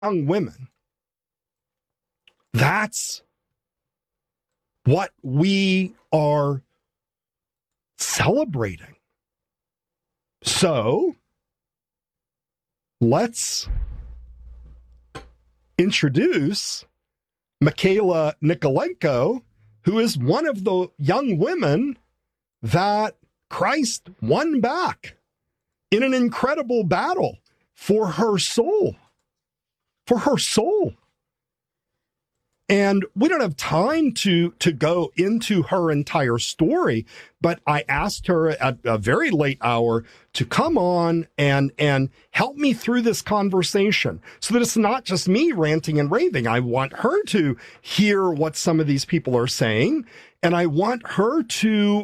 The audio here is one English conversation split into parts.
young women. That's what we are celebrating. So let's introduce Michaela Nikolenko, who is one of the young women that Christ won back in an incredible battle for her soul. For her soul. And we don't have time to go into her entire story, but I asked her at a very late hour to come on and help me through this conversation so that it's not just me ranting and raving. I want her to hear what some of these people are saying, and I want her to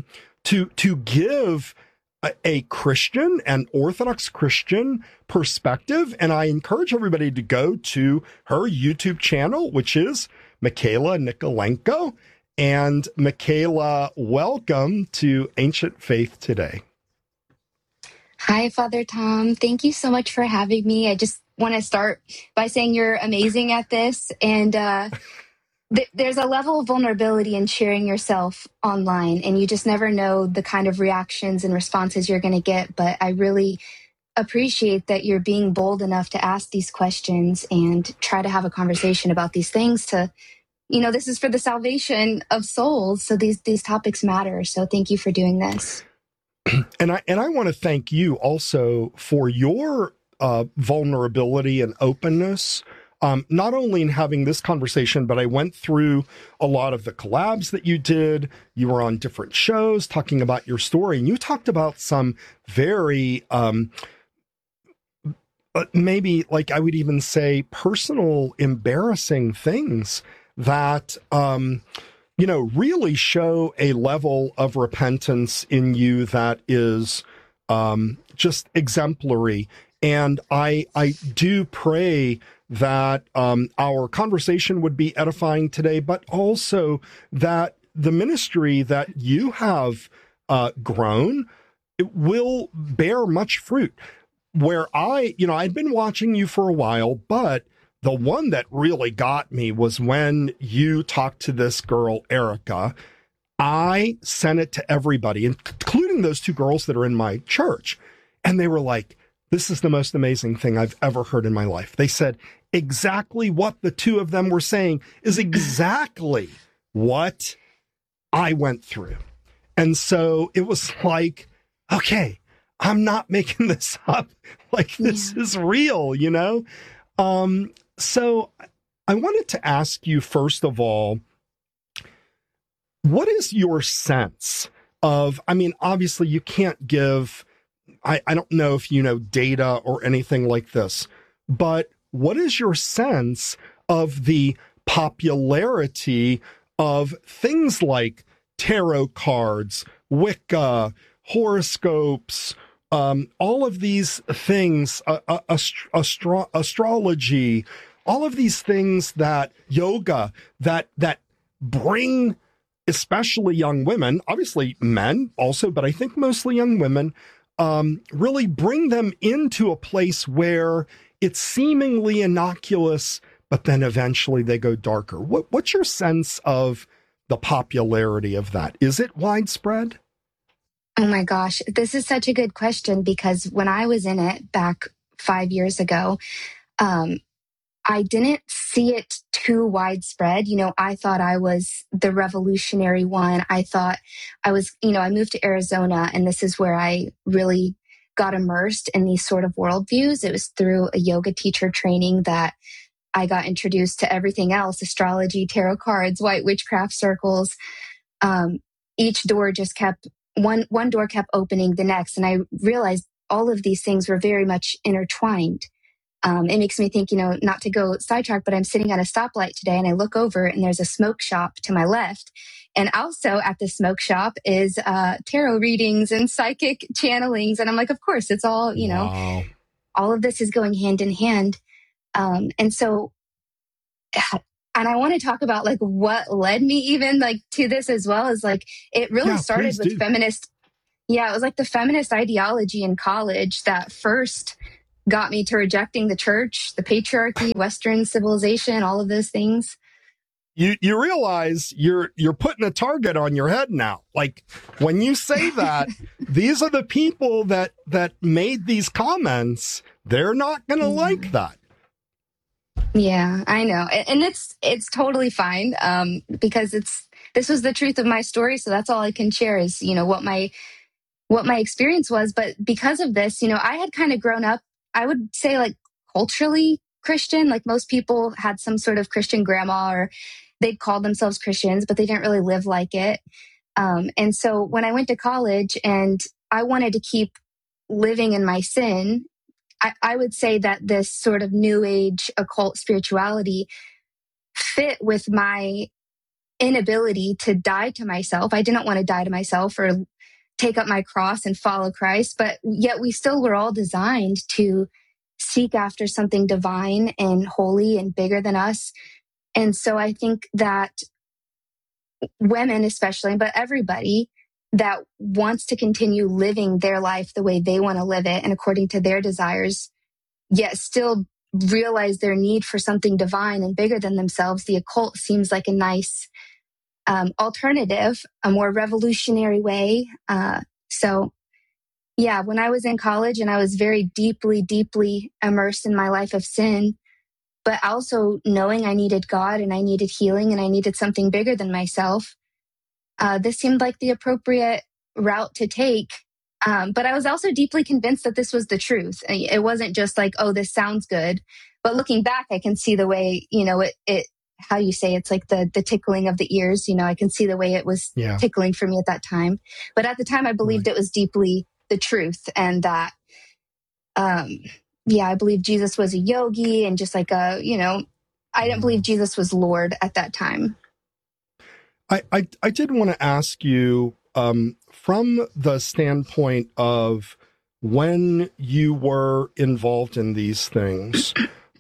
give a Christian, an Orthodox Christian perspective. And I encourage everybody to go to her YouTube channel, which is Michaela Nikolenko. And Michaela, welcome to Ancient Faith Today. Hi, Father Tom. Thank you so much for having me. I just want to start by saying you're amazing at this. And there's a level of vulnerability in sharing yourself online, and you just never know the kind of reactions and responses you're going to get. But I really appreciate that you're being bold enough to ask these questions and try to have a conversation about these things this is for the salvation of souls. So these topics matter. So thank you for doing this. And I want to thank you also for your vulnerability and openness. Not only in having this conversation, but I went through a lot of the collabs that you did. You were on different shows talking about your story, and you talked about some very, maybe like I would even say personal, embarrassing things that, really show a level of repentance in you that is just exemplary. And I do pray that our conversation would be edifying today, but also that the ministry that you have grown, it will bear much fruit. Where I'd been watching you for a while, but the one that really got me was when you talked to this girl, Erica. I sent it to everybody, including those two girls that are in my church. And they were like, this is the most amazing thing I've ever heard in my life. They said exactly what the two of them were saying is exactly what I went through. And so it was like, okay, I'm not making this up. Like, this is real, So I wanted to ask you, first of all, what is your sense of, obviously you can't give, I don't know if you know data or anything like this, but what is your sense of the popularity of things like tarot cards, Wicca, horoscopes, all of these things, astrology, all of these things that yoga, that bring especially young women, obviously men also, but I think mostly young women, really bring them into a place where it's seemingly innocuous, but then eventually they go darker. What's your sense of the popularity of that? Is it widespread? Oh my gosh, this is such a good question, because when I was in it back 5 years ago, I didn't see it too widespread. I thought I was the revolutionary one. I thought I was, I moved to Arizona, and this is where I really got immersed in these sort of worldviews. It was through a yoga teacher training that I got introduced to everything else: astrology, tarot cards, white witchcraft circles. Each door just kept, one door kept opening the next. And I realized all of these things were very much intertwined. It makes me think, not to go sidetrack, but I'm sitting at a stoplight today and I look over and there's a smoke shop to my left. And also at the smoke shop is tarot readings and psychic channelings. And I'm like, of course, it's all, Wow. all of this is going hand in hand. And so, and I want to talk about like what led me even like to this as well, is like, it really started with feminist. Yeah, it was like the feminist ideology in college that first got me to rejecting the church, the patriarchy, Western civilization, all of those things. You realize you're putting a target on your head now. Like when you say that, these are the people that made these comments. They're not going to like that. Yeah, I know. And it's totally fine. Because this was the truth of my story. So that's all I can share is, what my experience was. But because of this, I had kind of grown up, I would say like culturally Christian, like most people had some sort of Christian grandma or they'd call themselves Christians, but they didn't really live like it. And so when I went to college and I wanted to keep living in my sin, I would say that this sort of new age occult spirituality fit with my inability to die to myself. I didn't want to die to myself or take up my cross and follow Christ, but yet we still were all designed to seek after something divine and holy and bigger than us. And so I think that women, especially, but everybody that wants to continue living their life the way they want to live it and according to their desires, yet still realize their need for something divine and bigger than themselves, the occult seems like a nice alternative, a more revolutionary way. So yeah, when I was in college and I was very deeply, deeply immersed in my life of sin, but also knowing I needed God and I needed healing and I needed something bigger than myself, this seemed like the appropriate route to take. But I was also deeply convinced that this was the truth. It wasn't just like, oh, this sounds good. But looking back, I can see the way, it how you say it's like the tickling of the ears. I can see the way it was tickling for me at that time. But at the time, I believed it was deeply the truth, and that, I believe Jesus was a yogi and just like I didn't believe Jesus was Lord at that time. I did want to ask you, from the standpoint of when you were involved in these things,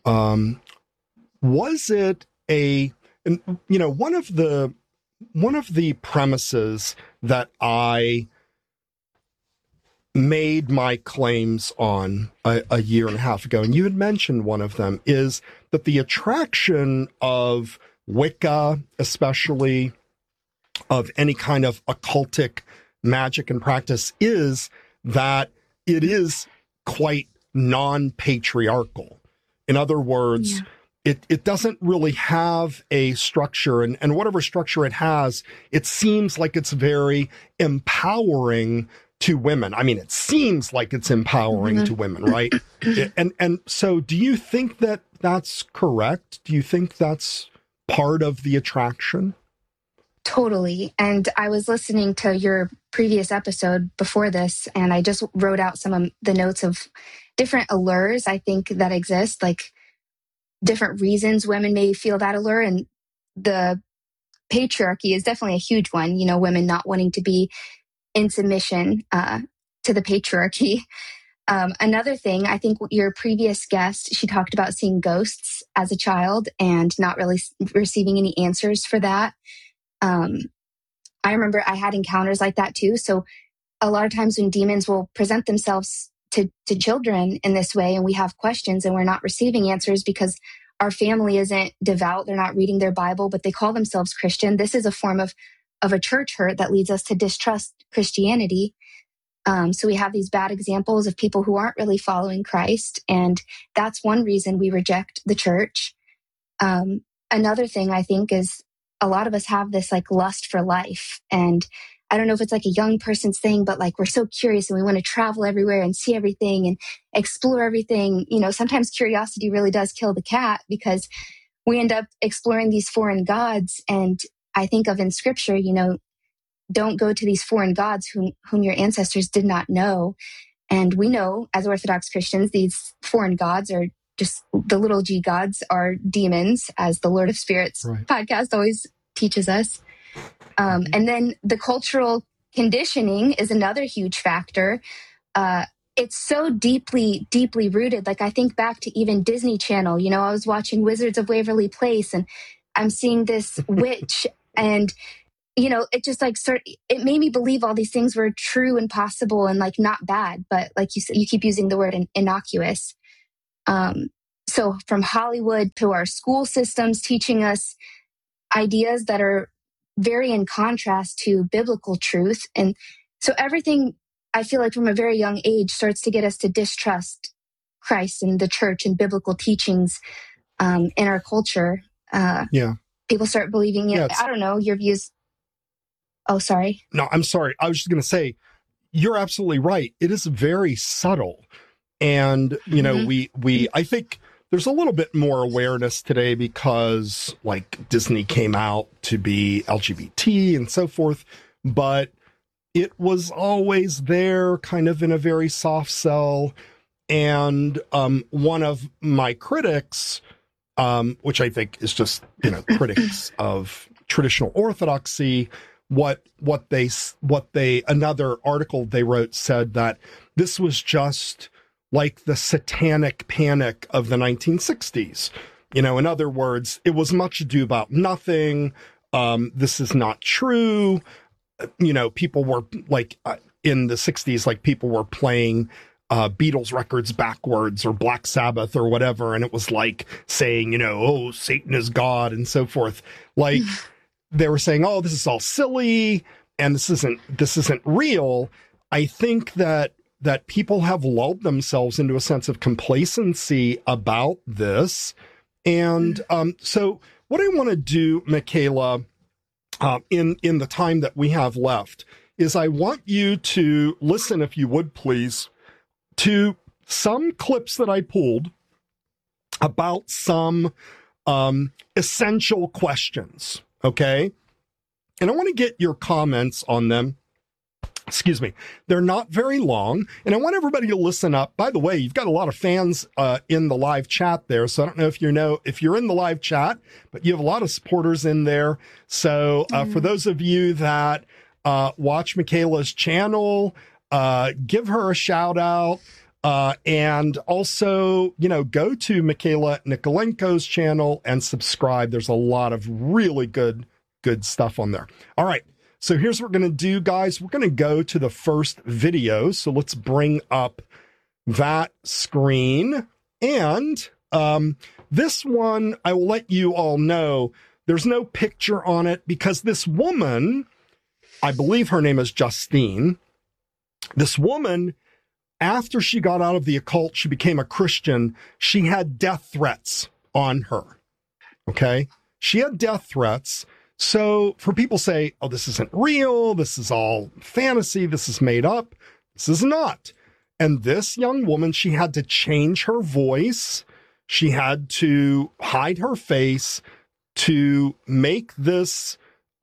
was it one of the premises that I made my claims on a year and a half ago, and you had mentioned one of them, is that the attraction of Wicca, especially of any kind of occultic magic and practice, is that it is quite non-patriarchal. In other words, it doesn't really have a structure, and whatever structure it has, it seems like it's very empowering to women. I mean, it seems like it's empowering to women, right? And so do you think that that's correct? Do you think that's part of the attraction? Totally. And I was listening to your previous episode before this, and I just wrote out some of the notes of different allures I think that exist, like different reasons women may feel that allure. And the patriarchy is definitely a huge one, women not wanting to be in submission to the patriarchy. Another thing, I think your previous guest, she talked about seeing ghosts as a child and not really receiving any answers for that. I remember I had encounters like that too. So a lot of times when demons will present themselves to children in this way, and we have questions and we're not receiving answers because our family isn't devout, they're not reading their Bible, but they call themselves Christian. This is a form of a church hurt that leads us to distrust Christianity. So we have these bad examples of people who aren't really following Christ. And that's one reason we reject the church. Another thing I think is a lot of us have this like lust for life. And I don't know if it's like a young person's thing, but like we're so curious and we want to travel everywhere and see everything and explore everything. Sometimes curiosity really does kill the cat because we end up exploring these foreign gods. And I think of in scripture, don't go to these foreign gods whom your ancestors did not know. And we know as Orthodox Christians, these foreign gods are just the little g gods are demons, as the Lord of Spirits podcast always teaches us. And then the cultural conditioning is another huge factor. It's so deeply, deeply rooted. Like I think back to even Disney Channel, I was watching Wizards of Waverly Place and I'm seeing this witch and it just like it made me believe all these things were true and possible and like not bad, but like you said, you keep using the word innocuous. So from Hollywood to our school systems teaching us ideas that are very in contrast to biblical truth. And so everything, I feel like from a very young age, starts to get us to distrust Christ and the church and biblical teachings in our culture. People start believing it. I don't know, your views. Oh, sorry. No, I'm sorry. I was just going to say, you're absolutely right. It is very subtle. And, you know, I think there's a little bit more awareness today because like Disney came out to be LGBT and so forth, but it was always there kind of in a very soft sell. And one of my critics, which I think is just, you know, critics of traditional orthodoxy, another article they wrote said that this was just like the satanic panic of the 1960s. You know, in other words, it was much ado about nothing. This is not true. You know, people were like in the 60s, like people were playing Beatles records backwards or Black Sabbath or whatever. And it was like saying, you know, oh, Satan is God and so forth. Like they were saying, oh, this is all silly and this isn't real. I think that people have lulled themselves into a sense of complacency about this. And so what I want to do, Michaela, in the time that we have left, is I want you to listen, if you would please, to some clips that I pulled about some essential questions, okay? And I want to get your comments on them. Excuse me. They're not very long, and I want everybody to listen up. By the way, you've got a lot of fans in the live chat there, so I don't know if you're in the live chat, but you have a lot of supporters in there. So for those of you that watch Michaela's channel, give her a shout out, and also, you know, go to Michaela Nikolenko's channel and subscribe. There's a lot of really good stuff on there. All right. So here's what we're going to do, guys. We're going to go to the first video. So let's bring up that screen. And this one, I will let you all know, there's no picture on it because this woman, I believe her name is Justine. This woman, after she got out of the occult, she became a Christian. She had death threats on her. Okay? She had death threats. So for people say, oh, this isn't real, this is all fantasy, this is made up, this is not. And this young woman, she had to change her voice, she had to hide her face to make this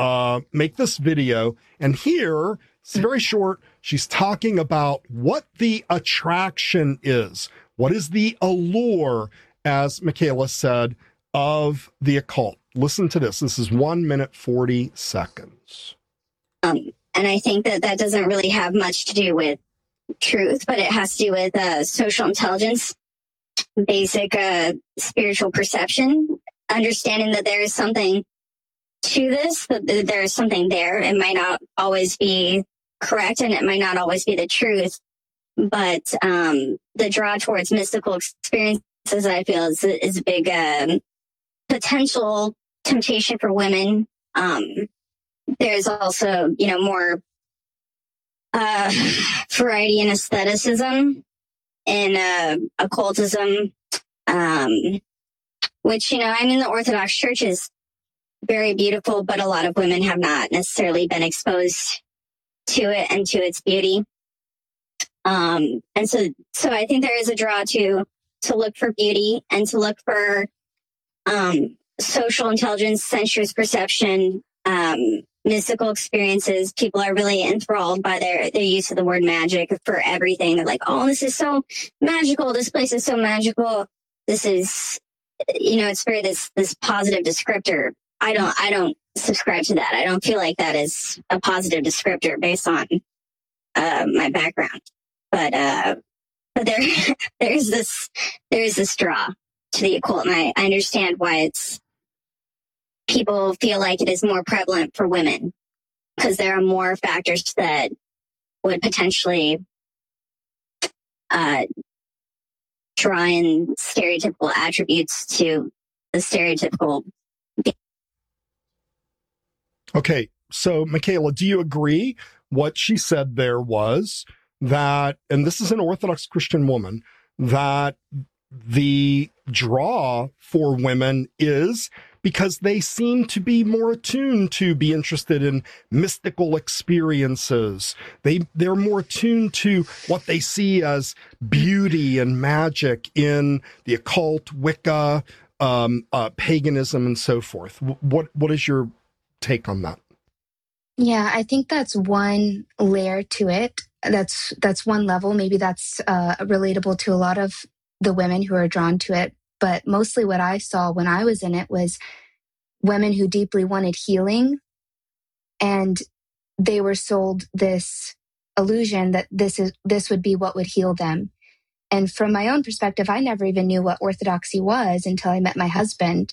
video. And here, it's very short, she's talking about what the attraction is. What is the allure, as Michaela said, of the occult? Listen to this. This is 1 minute, 40 seconds. And I think that doesn't really have much to do with truth, but it has to do with social intelligence, basic spiritual perception, understanding that there is something to this, that there is something there. It might not always be correct and it might not always be the truth, but the draw towards mystical experiences, I feel, is a big potential temptation for women. There's also, you know, more variety in aestheticism and occultism, which, you know, I mean, the Orthodox Church is very beautiful, but a lot of women have not necessarily been exposed to it and to its beauty. And so I think there is a draw to look for beauty and to look for social intelligence, sensuous perception, mystical experiences. People are really enthralled by their use of the word magic for everything. They're like, oh, this is so magical. This place is so magical. This is, you know, it's very this positive descriptor. I don't subscribe to that. I don't feel like that is a positive descriptor based on my background. But there's this draw to the occult, and I understand why people feel like it is more prevalent for women, because there are more factors that would potentially draw in stereotypical attributes to the stereotypical. Okay, so Michaela, do you agree what she said there was that, and this is an Orthodox Christian woman, that the draw for women is because they seem to be more attuned to be interested in mystical experiences. They're more attuned to what they see as beauty and magic in the occult, Wicca, paganism, and so forth. What is your take on that? Yeah, I think that's one layer to it. That's one level. Maybe that's relatable to a lot of the women who are drawn to it. But mostly what I saw when I was in it was women who deeply wanted healing, and they were sold this illusion that this would be what would heal them. And from my own perspective, I never even knew what orthodoxy was until I met my husband.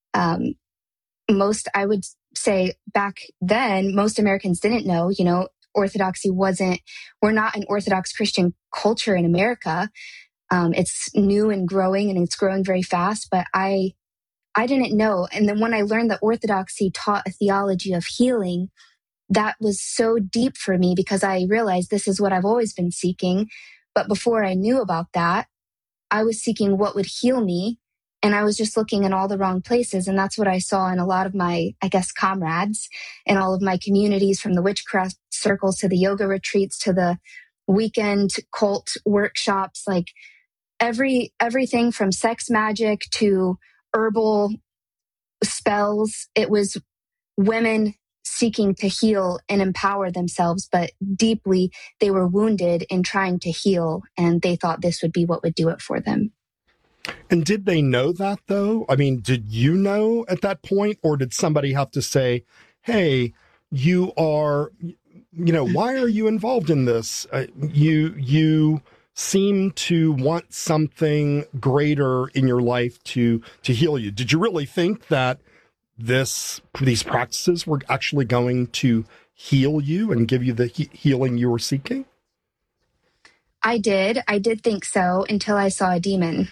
I would say back then, most Americans didn't know, orthodoxy we're not an Orthodox Christian culture in America. It's new and growing, and it's growing very fast, but I didn't know. And then when I learned that orthodoxy taught a theology of healing, that was so deep for me because I realized this is what I've always been seeking. But before I knew about that, I was seeking what would heal me. And I was just looking in all the wrong places. And that's what I saw in a lot of my, I guess, comrades in all of my communities, from the witchcraft circles to the yoga retreats to the weekend cult workshops, like everything from sex magic to herbal spells. It was women seeking to heal and empower themselves, but deeply they were wounded in trying to heal, and they thought this would be what would do it for them. And did they know that, though? I mean, did you know at that point, or did somebody have to say, hey, you are, why are you involved in this? You seem to want something greater in your life to heal you. Did you really think that these practices were actually going to heal you and give you the healing you were seeking? I did think so until I saw a demon.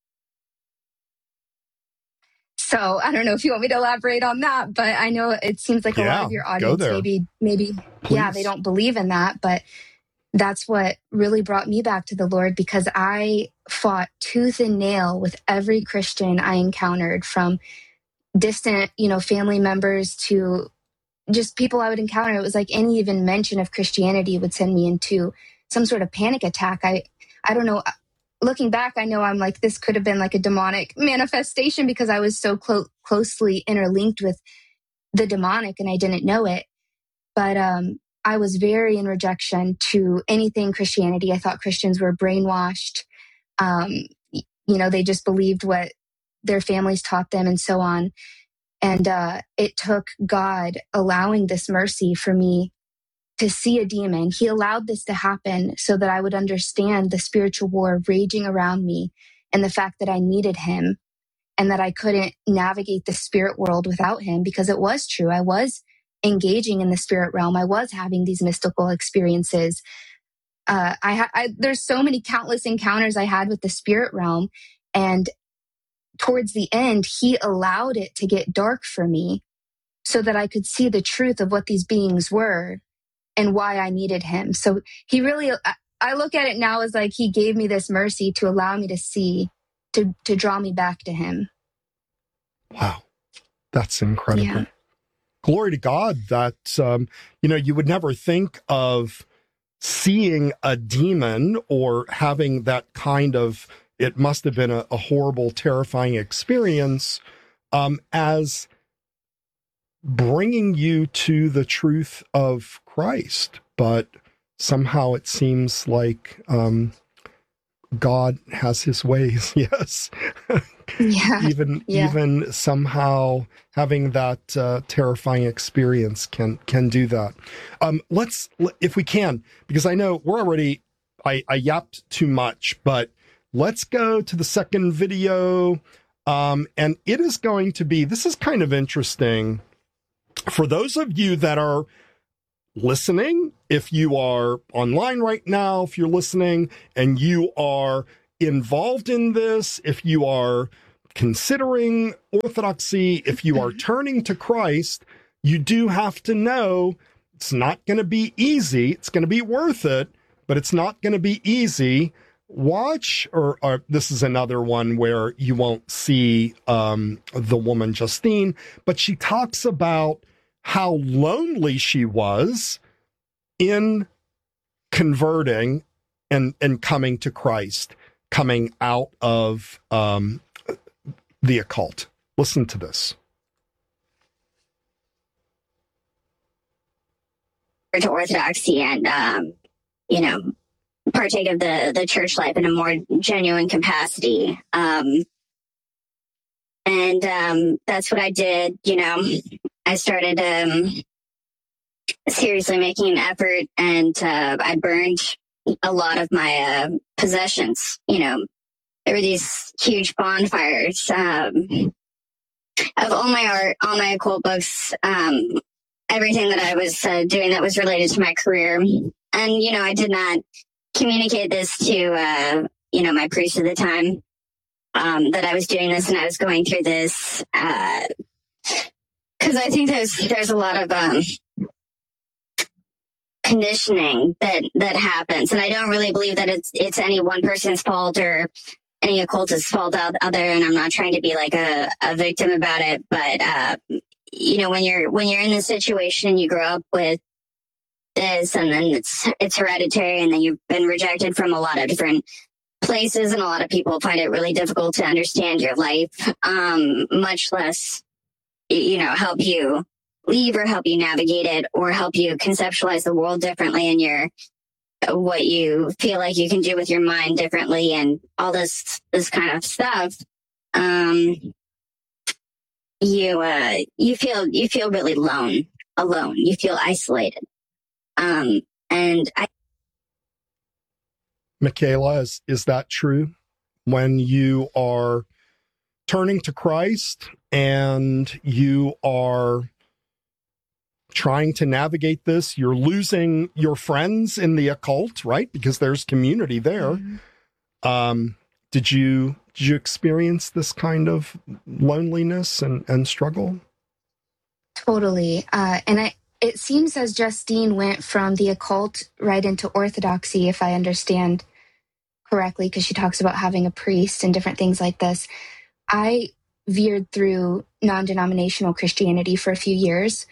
So I don't know if you want me to elaborate on that, but I know it seems like a lot of your audience maybe, they don't believe in that, but that's what really brought me back to the Lord, because I fought tooth and nail with every Christian I encountered, from distant, family members to just people I would encounter. It was like any even mention of Christianity would send me into some sort of panic attack. I don't know. Looking back, I know I'm like, this could have been like a demonic manifestation because I was so closely interlinked with the demonic and I didn't know it. But I was very in rejection to anything Christianity. I thought Christians were brainwashed. They just believed what their families taught them and so on. And it took God allowing this mercy for me to see a demon. He allowed this to happen so that I would understand the spiritual war raging around me and the fact that I needed him and that I couldn't navigate the spirit world without him, because it was true. I was engaging in the spirit realm. I was having these mystical experiences. There's so many countless encounters I had with the spirit realm. And towards the end, he allowed it to get dark for me so that I could see the truth of what these beings were and why I needed him. So he really, I look at it now as like he gave me this mercy to allow me to see, to draw me back to him. Wow. That's incredible. Yeah. Glory to God that, you would never think of seeing a demon or having that kind of, it must have been a horrible, terrifying experience, as bringing you to the truth of Christ. But somehow it seems like God has his ways. Yes. Yeah. Even somehow having that terrifying experience can do that. Let's, if we can, because I know we're already, I yapped too much, but let's go to the second video. And it is going to be, this is kind of interesting for those of you that are listening. If you are online right now, if you're listening and you are involved in this, if you are considering orthodoxy, if you are turning to Christ, you do have to know it's not going to be easy. It's going to be worth it, but it's not going to be easy. Watch, or this is another one where you won't see the woman Justine, but she talks about how lonely she was in converting and coming to Christ, coming out of the occult. Listen to this. To orthodoxy and, partake of the church life in a more genuine capacity. And that's what I did. I started seriously making an effort, and I burned a lot of my possessions. There were these huge bonfires of all my art, all my occult books, everything that I was doing that was related to my career. And, I did not communicate this to, my priest at the time, that I was doing this and I was going through this. Because I think there's a lot of conditioning that happens. And I don't really believe that it's any one person's fault or any occultist's fault out there. And I'm not trying to be like a victim about it. But, when you're in this situation, you grow up with this, and then it's hereditary, and then you've been rejected from a lot of different places, and a lot of people find it really difficult to understand your life, much less, help you leave or help you navigate it or help you conceptualize the world differently and what you feel like you can do with your mind differently and all this kind of stuff. You feel really alone. You feel isolated. Michaela, is that true? When you are turning to Christ and you are trying to navigate this, you're losing your friends in the occult, right? Because there's community there. Mm-hmm. Did you experience this kind of loneliness and struggle? Totally. It seems as Justine went from the occult right into orthodoxy, if I understand correctly, because she talks about having a priest and different things like this. I veered through non-denominational Christianity for a few years,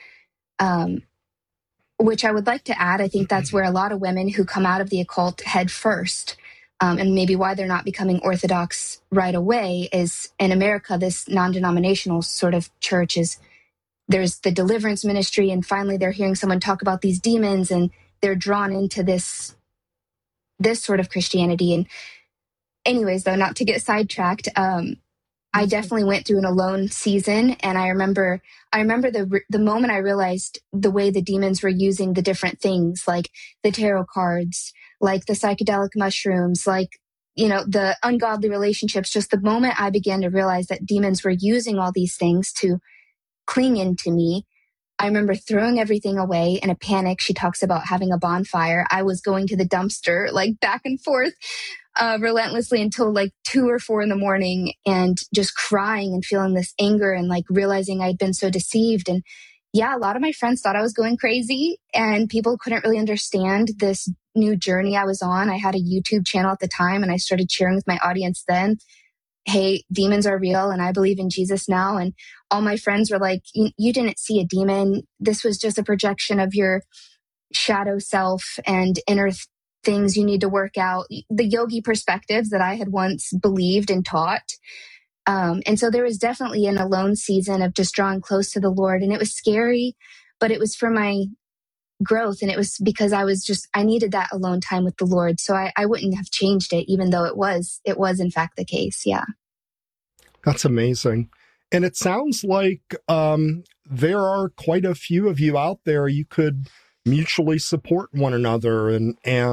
which I would like to add. I think that's where a lot of women who come out of the occult head first. And maybe why they're not becoming Orthodox right away is in America, this non-denominational sort of church there's the deliverance ministry, and finally they're hearing someone talk about these demons and they're drawn into this sort of Christianity. And anyways, though, not to get sidetracked, I definitely went through an alone season. And I remember the moment I realized the way the demons were using the different things, like the tarot cards, like the psychedelic mushrooms, like, the ungodly relationships. Just the moment I began to realize that demons were using all these things to cling into me, I remember throwing everything away in a panic. She talks about having a bonfire. I was going to the dumpster, like back and forth, relentlessly until like 2 or 4 in the morning, and just crying and feeling this anger and like realizing I'd been so deceived. And yeah, a lot of my friends thought I was going crazy, and people couldn't really understand this new journey I was on. I had a YouTube channel at the time, and I started sharing with my audience then, hey, demons are real and I believe in Jesus now. And all my friends were like, you didn't see a demon. This was just a projection of your shadow self and inner things you need to work out. The yogi perspectives that I had once believed and taught. And so there was definitely an alone season of just drawing close to the Lord. And it was scary, but it was for my growth. And it was because I needed that alone time with the Lord. So I wouldn't have changed it, even though it was in fact the case. Yeah. That's amazing. And it sounds like there are quite a few of you out there. You could mutually support one another and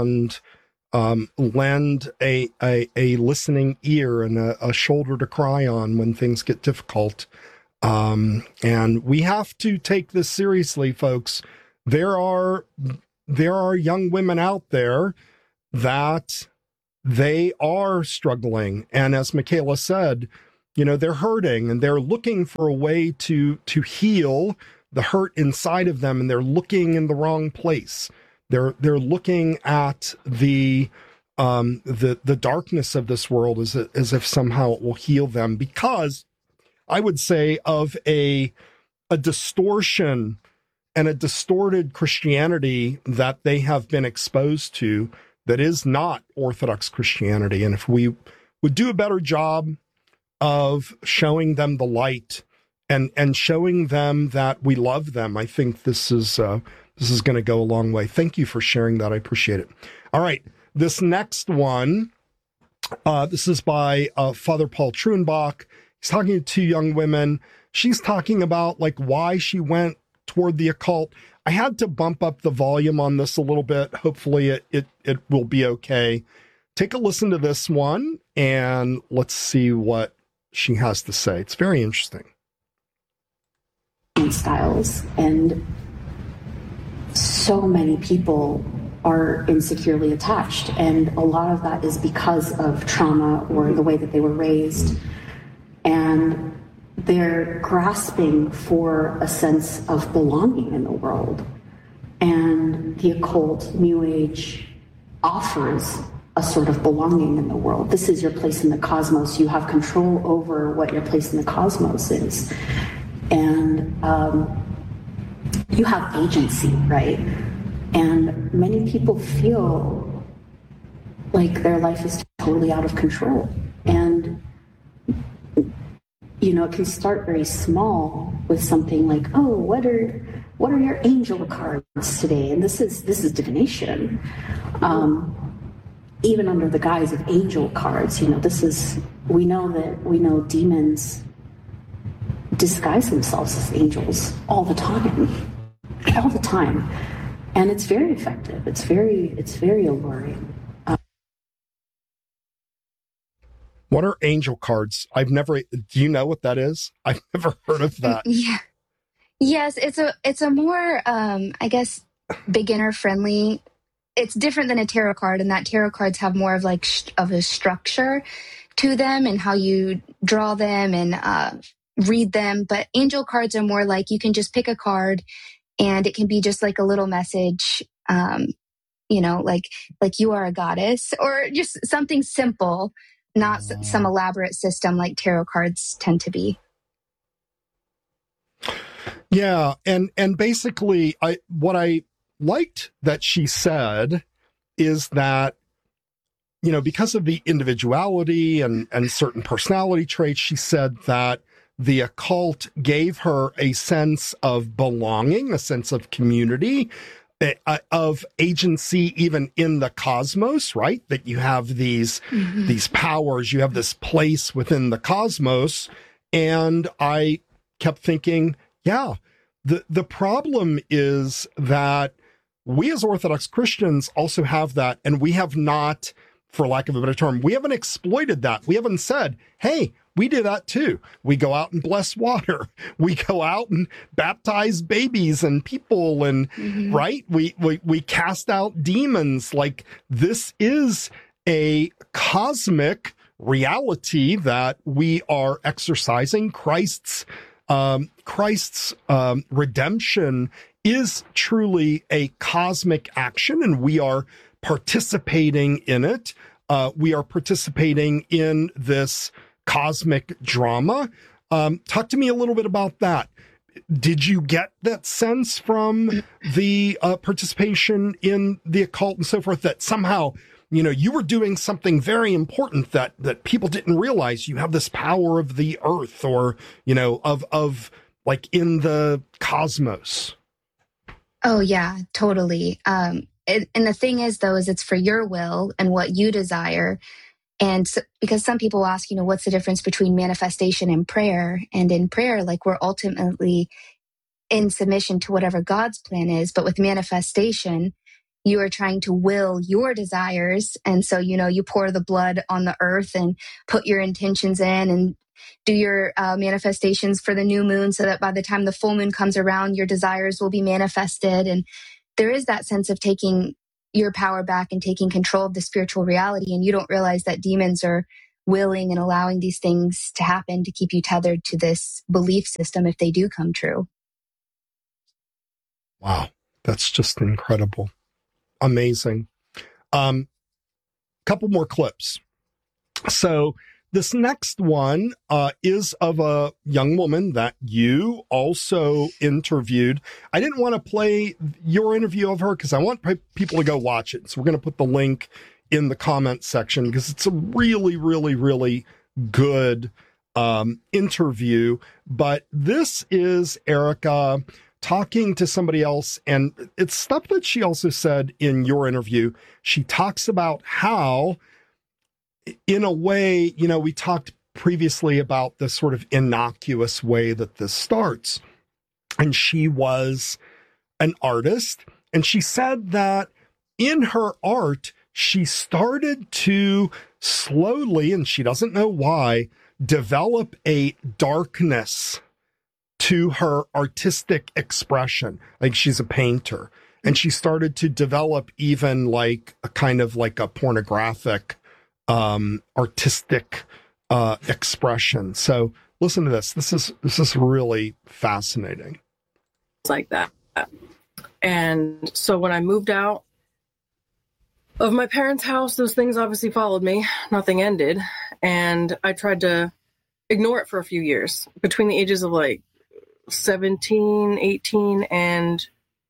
lend a listening ear and a shoulder to cry on when things get difficult. And we have to take this seriously, folks. There are young women out there that they are struggling. And as Michaela said, they're hurting and they're looking for a way to heal the hurt inside of them, and they're looking in the wrong place. They're looking at the darkness of this world as if somehow it will heal them, because I would say of a distortion and a distorted Christianity that they have been exposed to that is not Orthodox Christianity. And if we would do a better job of showing them the light and showing them that we love them, I think this is going to go a long way. Thank you for sharing that. I appreciate it. All right. This next one, this is by Father Paul Truenbach. He's talking to two young women. She's talking about like why she went toward the occult. I had to bump up the volume on this a little bit. Hopefully it will be okay. Take a listen to this one and let's see what she has to say. It's very interesting. Styles, and so many people are insecurely attached, and a lot of that is because of trauma or the way that they were raised, and they're grasping for a sense of belonging in the world. And the occult, New Age, offers a sort of belonging in the world. This is your place in the cosmos. You have control over what your place in the cosmos is. And you have agency, right? And many people feel like their life is totally out of control. And, it can start very small with something like, oh, what are your angel cards today? And this is divination. Even under the guise of angel cards, we know demons disguise themselves as angels all the time. And it's very effective. It's very alluring. What are angel cards? Do you know what that is? I've never heard of that. Yeah. Yes, it's a more, I guess, beginner friendly. It's different than a tarot card, and that tarot cards have more of of a structure to them and how you draw them and read them. But angel cards are more like you can just pick a card and it can be just like a little message, like you are a goddess, or just something simple, not some elaborate system like tarot cards tend to be. Yeah. And basically what I liked that she said is that, because of the individuality and certain personality traits, she said that the occult gave her a sense of belonging, a sense of community, of agency, even in the cosmos, right? That you have these powers, you have this place within the cosmos. And I kept thinking, yeah, the problem is that we as Orthodox Christians also have that, and we have not, for lack of a better term, we haven't exploited that. We haven't said, hey, we do that too. We go out and bless water. We go out and baptize babies and people, and right? We cast out demons. Like, this is a cosmic reality that we are exercising. Christ's redemption is truly a cosmic action, and we are participating in it. We are participating in this cosmic drama. Talk to me a little bit about that. Did you get that sense from the participation in the occult and so forth, that somehow, you were doing something very important that people didn't realize? You have this power of the earth, or, of like in the cosmos. Oh yeah, totally. And the thing is, though, is it's for your will and what you desire. And so, because some people ask, what's the difference between manifestation and prayer? And in prayer, like, we're ultimately in submission to whatever God's plan is. But with manifestation, you are trying to will your desires. And so, you pour the blood on the earth and put your intentions in and do your manifestations for the new moon, so that by the time the full moon comes around, your desires will be manifested. And there is that sense of taking your power back and taking control of the spiritual reality. And you don't realize that demons are willing and allowing these things to happen to keep you tethered to this belief system if they do come true. Wow. That's just incredible. Amazing. Couple more clips. So this next one is of a young woman that you also interviewed. I didn't want to play your interview of her because I want people to go watch it. So we're going to put the link in the comment section because it's a really, really, really good interview. But this is Erica talking to somebody else, and it's stuff that she also said in your interview. She talks about how, in a way, you know, we talked previously about the sort of innocuous way that this starts. And she was an artist, and she said that in her art, she started to slowly, and she doesn't know why, develop a darkness to her artistic expression. Like, she's a painter, and she started to develop even like a kind of like a pornographic artistic expression. So listen to this. This is really fascinating. It's like that. And so when I moved out of my parents' house, those things obviously followed me. Nothing ended. And I tried to ignore it for a few years between the ages of like 17, 18, and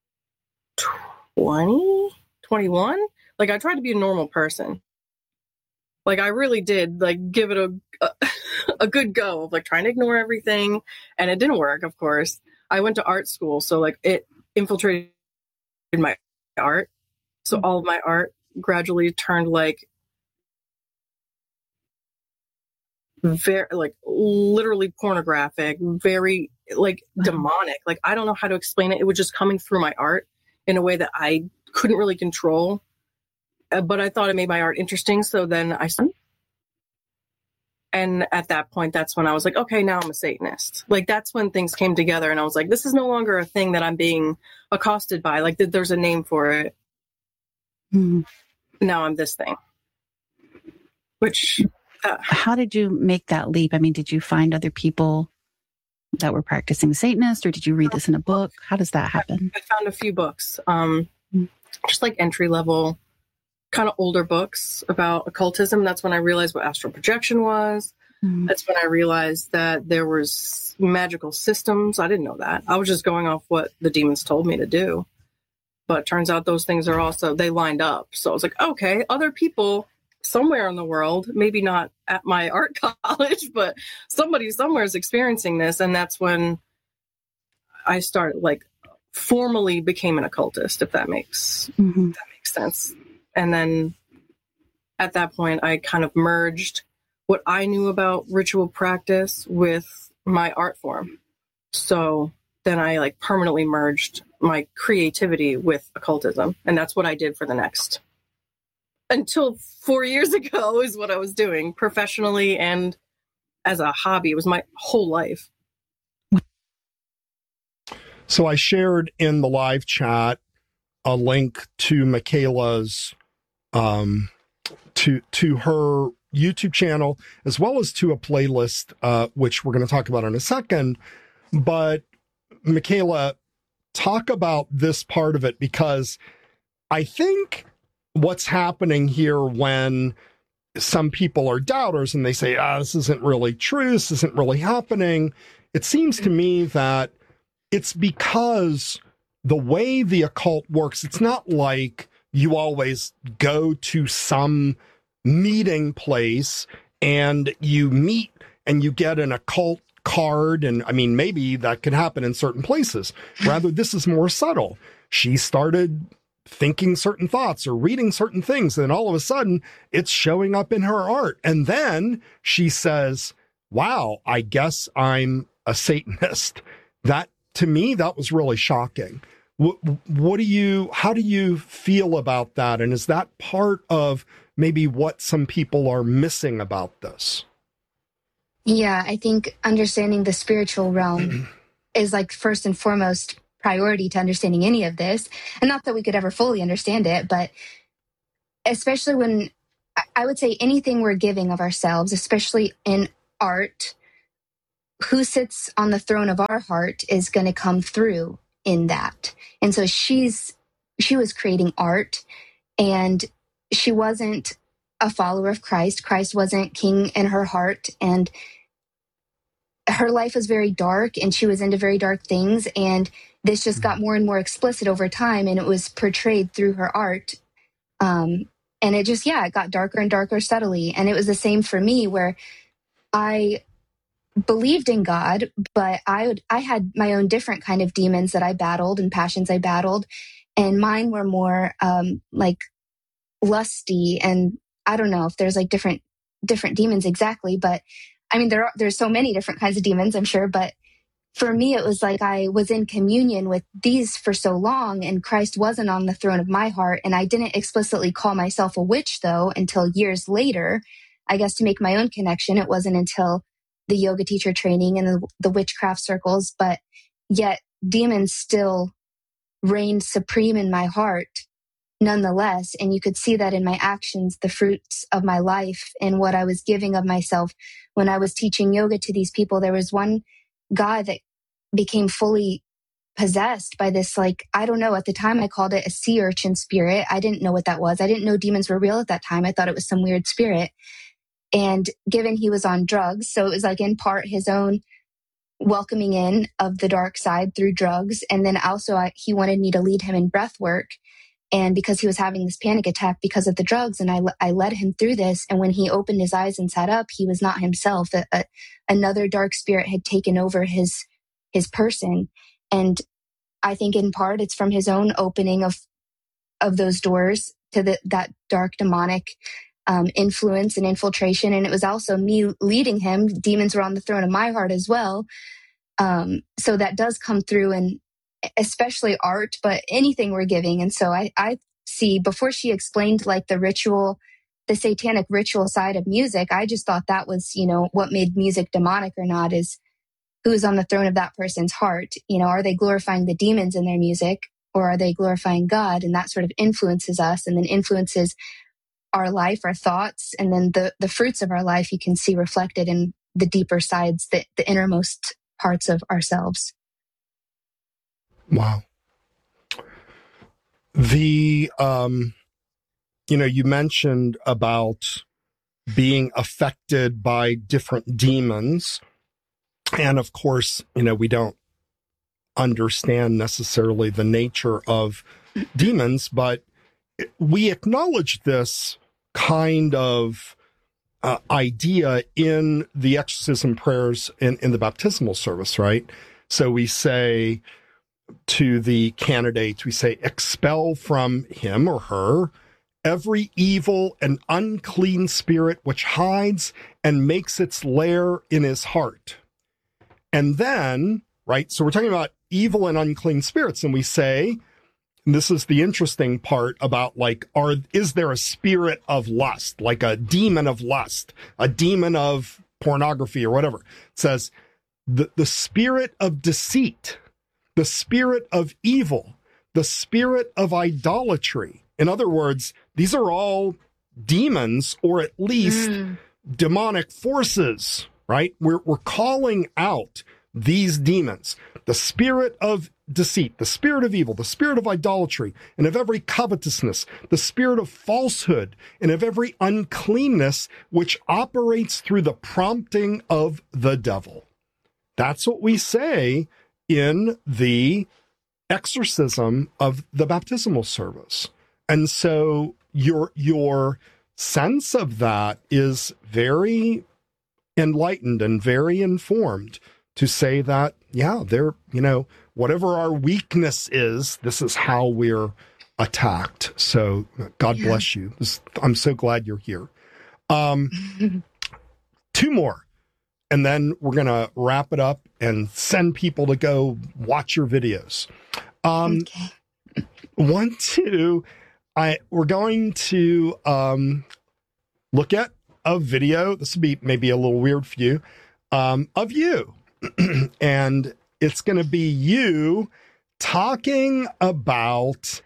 20, 21. Like, I tried to be a normal person. Like, I really did, like, give it a good go of, like, trying to ignore everything. And it didn't work, of course. I went to art school, so, like, it infiltrated my art. So all of my art gradually turned, like, very, like, literally pornographic, very, like, demonic. Like, I don't know how to explain it. It was just coming through my art in a way that I couldn't really control. But I thought it made my art interesting. So then and at that point, that's when I was like, okay, now I'm a Satanist. Like, that's when things came together. And I was like, this is no longer a thing that I'm being accosted by. Like, there's a name for it. Mm-hmm. Now I'm this thing. Which... how did you make that leap? I mean, did you find other people that were practicing Satanist, or did you read this in a book? How does that happen? I found a few books, just like entry level, kind of older books about occultism. That's when I realized what astral projection was. That's when I realized that there was magical systems. I didn't know that. I was just going off what the demons told me to do. But it turns out those things are also, they lined up. So I was like, okay, other people somewhere in the world, maybe not at my art college, but somebody somewhere is experiencing this. And that's when I started, like, formally became an occultist, if that makes sense. And then at that point, I kind of merged what I knew about ritual practice with my art form. So then I, like, permanently merged my creativity with occultism. And that's what I did for the next, until 4 years ago, is what I was doing professionally and as a hobby. It was my whole life. So I shared in the live chat a link to Michaela's to her YouTube channel, as well as to a playlist, which we're going to talk about in a second. But Michaela, talk about this part of it, because I think what's happening here when some people are doubters and they say, this isn't really true, this isn't really happening, it seems to me that it's because the way the occult works, it's not like you always go to some meeting place and you meet and you get an occult card. And I mean, maybe that could happen in certain places. Rather, this is more subtle. She started thinking certain thoughts or reading certain things, and all of a sudden it's showing up in her art. And then she says, wow, I guess I'm a Satanist. That, to me, that was really shocking. How do you feel about that? And is that part of maybe what some people are missing about this? Yeah, I think understanding the spiritual realm is, like, first and foremost priority to understanding any of this. And not that we could ever fully understand it, but especially when I would say anything we're giving of ourselves, especially in art, who sits on the throne of our heart is going to come through in that. And so she was creating art, and she wasn't a follower of Christ. Christ wasn't king in her heart, and her life was very dark, and she was into very dark things. And this just got more and more explicit over time, and it was portrayed through her art. And it just, it got darker and darker steadily. And it was the same for me, where I believed in God, but I had my own different kind of demons that I battled and passions I battled. And mine were more like lusty, and I don't know if there's like different demons exactly, but I mean, there's so many different kinds of demons, I'm sure. But for me, it was like I was in communion with these for so long, and Christ wasn't on the throne of my heart. And I didn't explicitly call myself a witch, though, until years later. I guess to make my own connection, it wasn't until the yoga teacher training and the witchcraft circles, but yet demons still reigned supreme in my heart nonetheless. And you could see that in my actions, the fruits of my life and what I was giving of myself. When I was teaching yoga to these people, there was one guy that became fully possessed by this, like, I don't know, at the time I called it a sea urchin spirit. I didn't know what that was. I didn't know demons were real at that time. I thought it was some weird spirit. And given he was on drugs, so it was like in part his own welcoming in of the dark side through drugs. And then also he wanted me to lead him in breath work. And because he was having this panic attack because of the drugs, and I led him through this. And when he opened his eyes and sat up, he was not himself. Another dark spirit had taken over his person. And I think in part it's from his own opening of those doors to that dark demonic influence and infiltration. And it was also me leading him. Demons were on the throne of my heart as well. So that does come through, and especially art, but anything we're giving. And so I see, before she explained like the satanic ritual side of music, I just thought that was, what made music demonic or not is who's on the throne of that person's heart. Are they glorifying the demons in their music, or are they glorifying God? And that sort of influences us, and then influences our life, our thoughts, and then the fruits of our life you can see reflected in the deeper sides, the innermost parts of ourselves. Wow. The, you mentioned about being affected by different demons. And of course, we don't understand necessarily the nature of demons, but we acknowledge this kind of idea in the exorcism prayers in the baptismal service, right? So we say to the candidate, we say, expel from him or her every evil and unclean spirit which hides and makes its lair in his heart. And then, right, so we're talking about evil and unclean spirits, and we say, and this is the interesting part about, like, is there a spirit of lust, like a demon of lust, a demon of pornography or whatever? It says the spirit of deceit, the spirit of evil, the spirit of idolatry. In other words, these are all demons, or at least demonic forces, right? We're calling out these demons. The spirit of deceit, the spirit of evil, the spirit of idolatry, and of every covetousness, the spirit of falsehood, and of every uncleanness which operates through the prompting of the devil. That's what we say in the exorcism of the baptismal service. And so your sense of that is very enlightened and very informed to say that, they're, whatever our weakness is, this is how we're attacked. So God bless you. I'm so glad you're here. Two more, and then we're going to wrap it up and send people to go watch your videos. Okay. We're going to look at a video. This will be maybe a little weird for you, of you. And it's going to be you talking about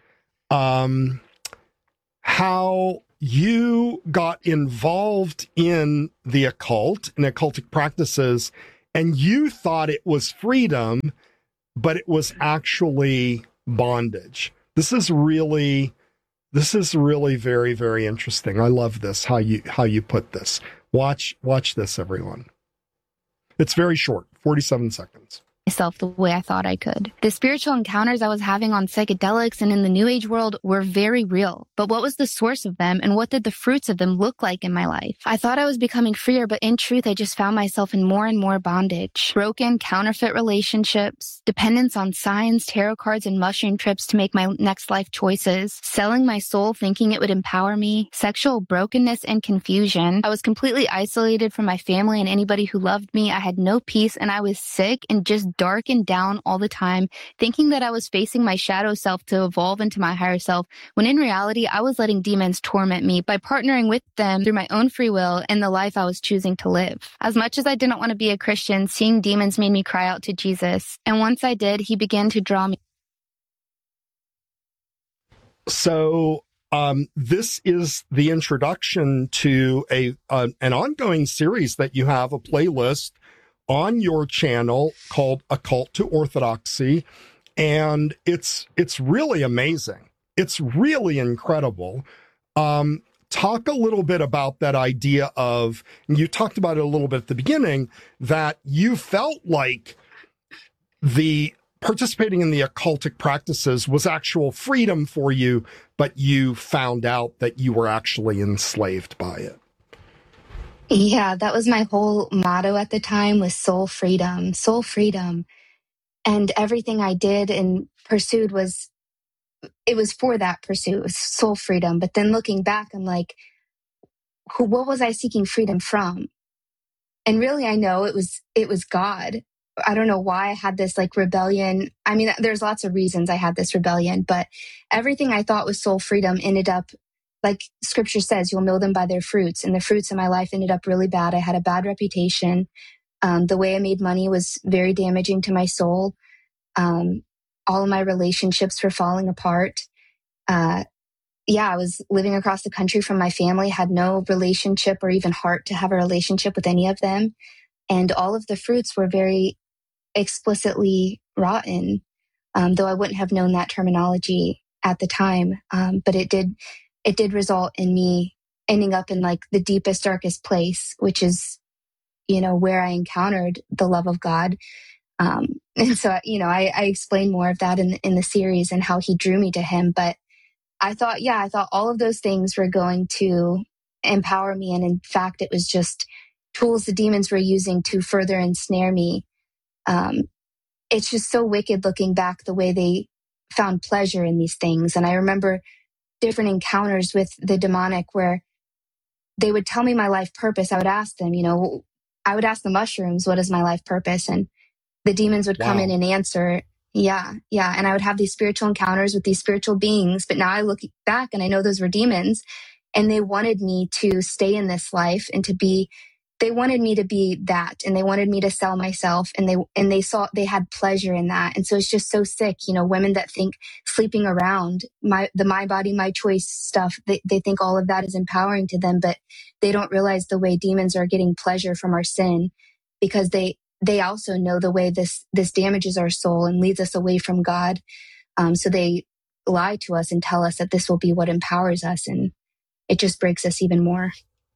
how you got involved in the occult and occultic practices, and you thought it was freedom, but it was actually bondage. This is really very, very interesting. I love this, how you put this. Watch this, everyone. It's very short, 47 seconds. Myself the way I thought I could. The spiritual encounters I was having on psychedelics and in the New Age world were very real. But what was the source of them, and what did the fruits of them look like in my life? I thought I was becoming freer, but in truth, I just found myself in more and more bondage. Broken, counterfeit relationships, dependence on signs, tarot cards, and mushroom trips to make my next life choices, selling my soul thinking it would empower me, sexual brokenness and confusion. I was completely isolated from my family and anybody who loved me. I had no peace, and I was sick and just dark and down all the time, thinking that I was facing my shadow self to evolve into my higher self, when in reality, I was letting demons torment me by partnering with them through my own free will and the life I was choosing to live. As much as I didn't want to be a Christian, seeing demons made me cry out to Jesus. And once I did, he began to draw me. So this is the introduction to an ongoing series that you have, a playlist on your channel called Occult to Orthodoxy, and it's really amazing. It's really incredible. Talk a little bit about that idea of, and you talked about it a little bit at the beginning, that you felt like the participating in the occultic practices was actual freedom for you, but you found out that you were actually enslaved by it. Yeah, that was my whole motto at the time, was soul freedom, soul freedom. And everything I did and pursued was for that pursuit, it was soul freedom. But then looking back, I'm like, what was I seeking freedom from? And really, I know it was God. I don't know why I had this like rebellion. I mean, there's lots of reasons I had this rebellion, but everything I thought was soul freedom ended up, like scripture says, you'll know them by their fruits. And the fruits in my life ended up really bad. I had a bad reputation. The way I made money was very damaging to my soul. All of my relationships were falling apart. I was living across the country from my family, had no relationship or even heart to have a relationship with any of them. And all of the fruits were very explicitly rotten, though I wouldn't have known that terminology at the time. But it did result in me ending up in like the deepest, darkest place, which is, where I encountered the love of God. And so, I explain more of that in the series and how he drew me to him. But I thought all of those things were going to empower me. And in fact, it was just tools the demons were using to further ensnare me. It's just so wicked looking back, the way they found pleasure in these things. And I remember different encounters with the demonic where they would tell me my life purpose. I would ask them, I would ask the mushrooms, what is my life purpose? And the demons would come in and answer. Yeah. And I would have these spiritual encounters with these spiritual beings. But now I look back and I know those were demons, and they wanted me to stay in this life and they wanted me to be that, and they wanted me to sell myself, and they had pleasure in that. And so it's just so sick, women that think sleeping around my body, my choice stuff, they think all of that is empowering to them, but they don't realize the way demons are getting pleasure from our sin, because they also know the way this damages our soul and leads us away from God. So they lie to us and tell us that this will be what empowers us, and it just breaks us even more.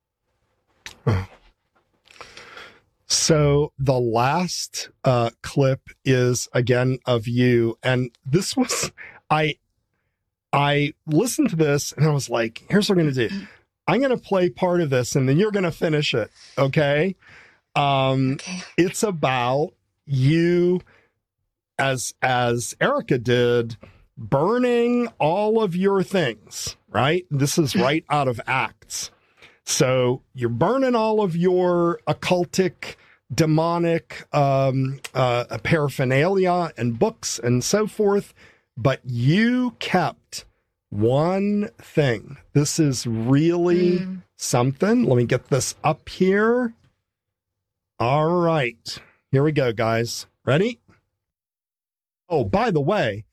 So the last clip is again of you, and this was I listened to this and I was like, here's what I'm going to do. I'm going to play part of this, and then you're going to finish it. Okay. Okay. It's about you, as Erica did, burning all of your things, right? This is right out of Acts. So you're burning all of your occultic, demonic paraphernalia and books and so forth, but you kept one thing. This is really something. Let me get this up here. All right. Here we go, guys. Ready? Oh, by the way,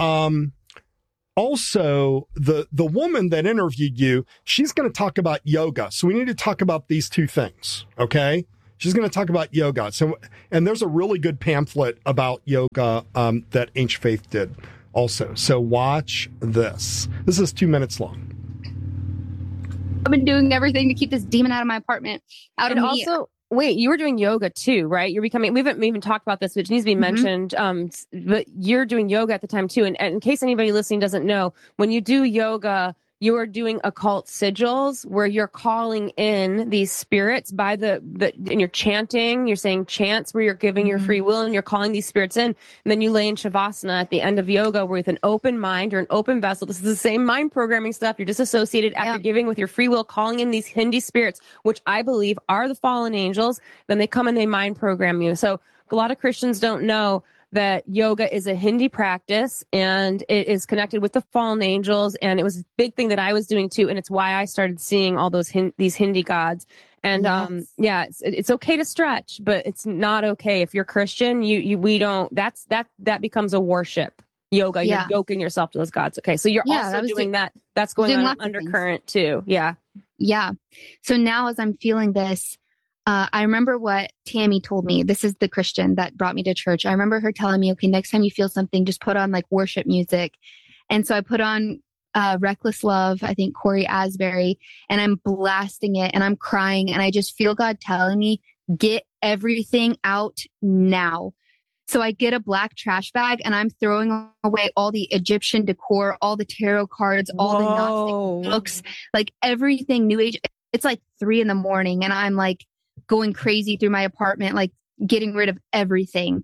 also the woman that interviewed you, she's going to talk about yoga. So we need to talk about these two things. Okay. She's going to talk about yoga. So, and there's a really good pamphlet about yoga that Ancient Faith did also. So watch this. This is 2 minutes long. I've been doing everything to keep this demon out of my apartment. And also, wait, you were doing yoga too, right? You're becoming, we haven't even talked about this, which needs to be mentioned. But you're doing yoga at the time too. And in case anybody listening doesn't know, when you do yoga, you are doing occult sigils where you're calling in these spirits by and you're chanting, you're saying chants where you're giving your free will and you're calling these spirits in. And then you lay in Shavasana at the end of yoga with an open mind or an open vessel. This is the same mind programming stuff. You're disassociated after giving with your free will, calling in these Hindi spirits, which I believe are the fallen angels. Then they come and they mind program you. So a lot of Christians don't know that yoga is a Hindi practice and it is connected with the fallen angels. And it was a big thing that I was doing too. And it's why I started seeing all those these Hindi gods. And it's okay to stretch, but it's not okay. If you're Christian, we don't, that becomes a worship. Yoga, you're yoking yourself to those gods. Okay. So you're also doing that. That's going on undercurrent too. Yeah. Yeah. So now as I'm feeling this, I remember what Tammy told me. This is the Christian that brought me to church. I remember her telling me, okay, next time you feel something, just put on like worship music. And so I put on Reckless Love, I think Corey Asbury, and I'm blasting it and I'm crying. And I just feel God telling me, get everything out now. So I get a black trash bag and I'm throwing away all the Egyptian decor, all the tarot cards, all the Gnostic books, like everything New Age. It's like 3 a.m. and I'm like going crazy through my apartment, like getting rid of everything.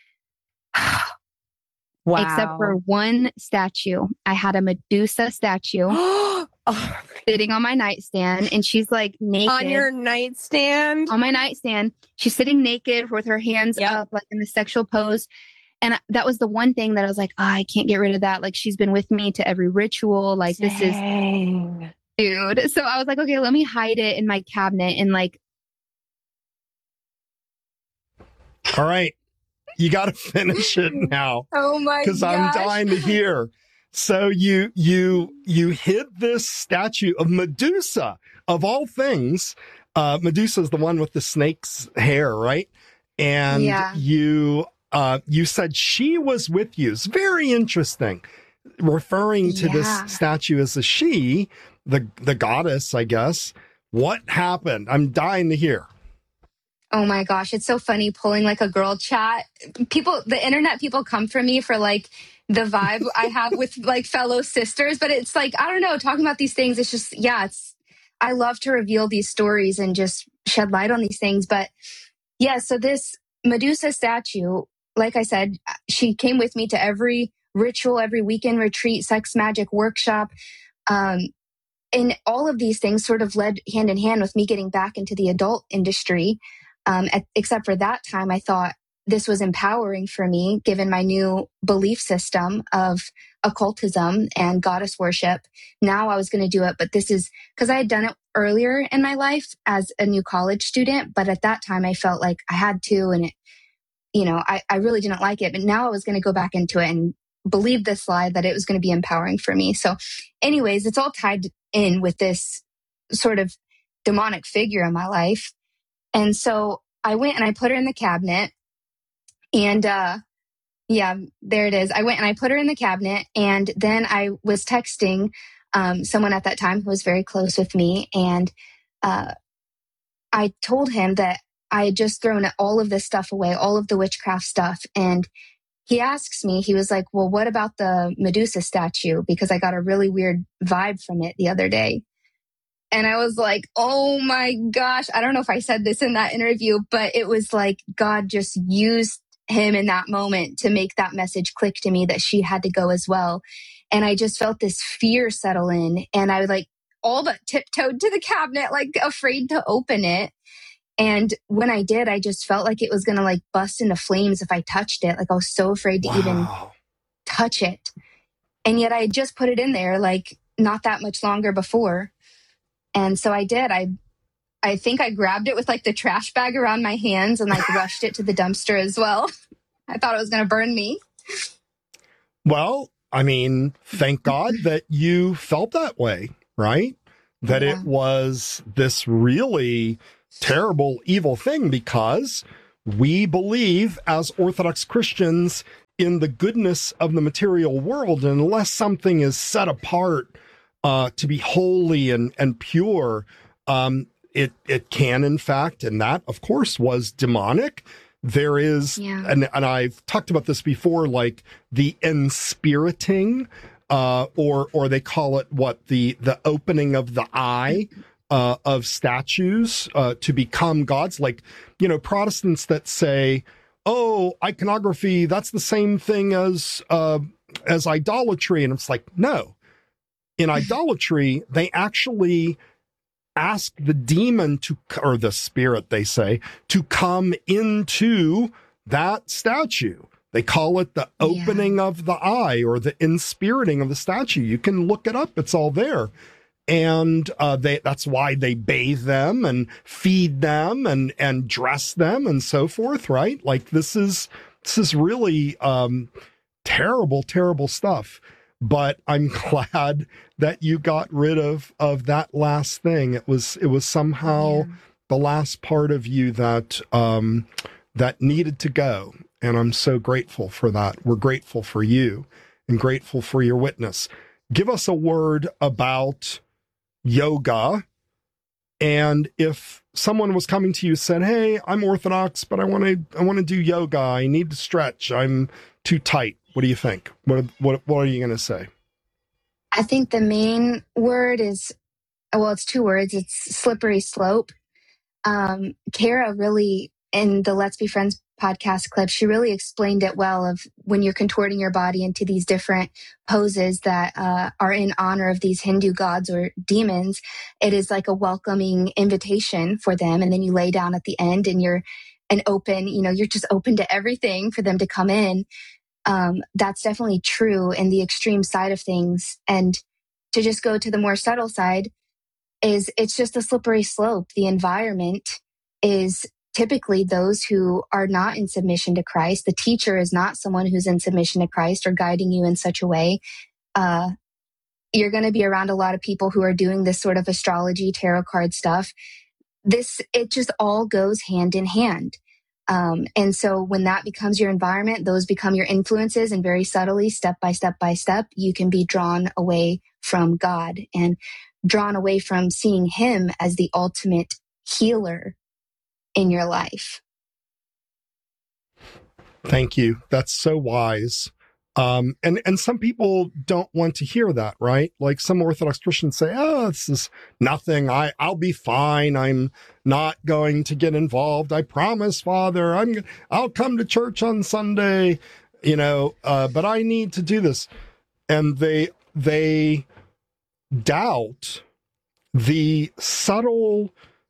Wow. Except for one statue. I had a Medusa statue sitting on my nightstand and she's like naked. On your nightstand? On my nightstand. She's sitting naked with her hands up, like in the sexual pose. And that was the one thing that I was like, I can't get rid of that. Like she's been with me to every ritual. Like this is, dude. So I was like, okay, let me hide it in my cabinet and like. All right. You got to finish it now. Oh my god. Because I'm dying to hear. So you hid this statue of Medusa, of all things. Medusa is the one with the snake's hair, right? And you said she was with you. It's very interesting. Referring to this statue as a she, the goddess, I guess. What happened? I'm dying to hear. Oh my gosh, it's so funny pulling like a girl chat. The internet people come for me for like the vibe I have with like fellow sisters, but it's like, I don't know, talking about these things, it's just, I love to reveal these stories and just shed light on these things. But so this Medusa statue, like I said, she came with me to every ritual, every weekend retreat, sex magic workshop. And all of these things sort of led hand in hand with me getting back into the adult industry. Except for that time, I thought this was empowering for me, given my new belief system of occultism and goddess worship. Now I was going to do it, but this is because I had done it earlier in my life as a new college student. But at that time, I felt like I had to, and I really didn't like it. But now I was going to go back into it and believe this lie that it was going to be empowering for me. So anyways, it's all tied in with this sort of demonic figure in my life. And so I went and I put her in the cabinet and, there it is. I went and I put her in the cabinet and then I was texting, someone at that time who was very close with me. And, I told him that I had just thrown all of this stuff away, all of the witchcraft stuff. And he asks me, he was like, well, what about the Medusa statue? Because I got a really weird vibe from it the other day. And I was like, oh my gosh, I don't know if I said this in that interview, but it was like God just used him in that moment to make that message click to me that she had to go as well. And I just felt this fear settle in and I like all but tiptoed to the cabinet, like afraid to open it. And when I did, I just felt like it was going to like bust into flames if I touched it. Like I was so afraid to even touch it. And yet I had just put it in there like not that much longer before. And so I did. I think I grabbed it with like the trash bag around my hands and like rushed it to the dumpster as well. I thought it was going to burn me. Well, I mean, thank God that you felt that way, right? That Yeah. it was this really terrible, evil thing, because we believe as Orthodox Christians in the goodness of the material world. And unless something is set apart to be holy and pure, it can, in fact, and that, of course, was demonic. There is, Yeah. and I've talked about this before, like the enspiriting, or they call it the opening of the eye of statues to become gods. Like, Protestants that say, "Oh, iconography, that's the same thing as idolatry," and it's like, no. In idolatry, they actually ask the demon or the spirit, they say, to come into that statue. They call it the opening of the eye or the inspiriting of the statue. You can look it up. It's all there. And that's why they bathe them and feed them and dress them and so forth, right? Like this is really terrible, terrible stuff. But I'm glad that you got rid of that last thing. It was somehow the last part of you that that needed to go. And I'm so grateful for that. We're grateful for you and grateful for your witness. Give us a word about yoga. And if someone was coming to you, said, "Hey, I'm Orthodox, but I want to do yoga. I need to stretch. I'm too tight." What do you think? What are you going to say? I think the main word is, well, it's two words. It's slippery slope. Kara really, in the Let's Be Friends podcast clip, she really explained it well, of when you're contorting your body into these different poses that are in honor of these Hindu gods or demons. It is like a welcoming invitation for them. And then you lay down at the end and you're you're just open to everything for them to come in. That's definitely true in the extreme side of things. And to just go to the more subtle side, it's just a slippery slope. The environment is typically those who are not in submission to Christ. The teacher is not someone who's in submission to Christ or guiding you in such a way. You're going to be around a lot of people who are doing this sort of astrology, tarot card stuff. It just all goes hand in hand. And so when that becomes your environment, those become your influences, and very subtly, step by step by step, you can be drawn away from God and drawn away from seeing Him as the ultimate healer in your life. Thank you. That's so wise. And some people don't want to hear that, right? Like some Orthodox Christians say, "Oh, this is nothing. I'll be fine. I'm not going to get involved. I promise, Father, I'll come to church on Sunday, but I need to do this." And they doubt the subtle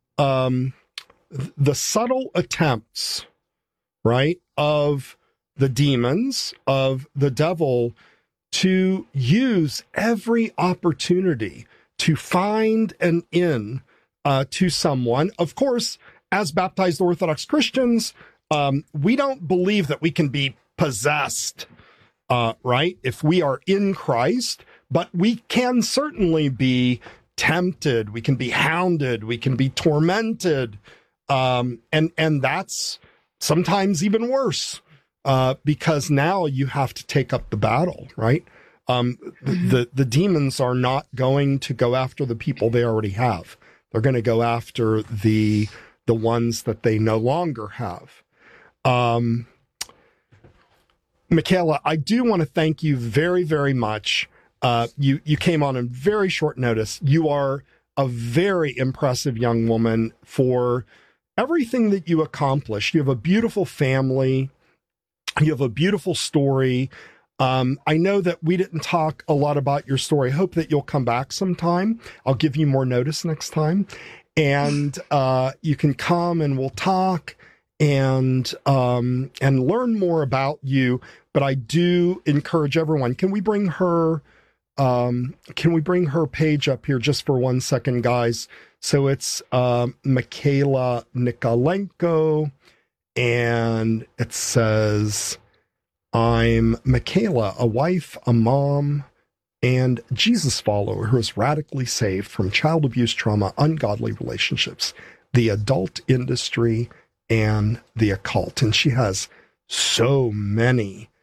attempts, right, of the demons, of the devil, to use every opportunity to find an in to someone. Of course, as baptized Orthodox Christians, we don't believe that we can be possessed, right, if we are in Christ, but we can certainly be tempted, we can be hounded, we can be tormented, and that's sometimes even worse. Because now you have to take up the battle, right? The demons are not going to go after the people they already have. They're going to go after the ones that they no longer have. Michaela, I do want to thank you very, very much. You came on in very short notice. You are a very impressive young woman for everything that you accomplished. You have a beautiful family. You have a beautiful story. I know that we didn't talk a lot about your story. I hope that you'll come back sometime. I'll give you more notice next time. And you can come and we'll talk and learn more about you. But I do encourage everyone. Can we bring her page up here just for 1 second, guys? So it's Michaela Nikolenko. And it says, I'm Michaela, a wife, a mom, and Jesus follower who is radically saved from child abuse trauma, ungodly relationships, the adult industry, and the occult. And she has so many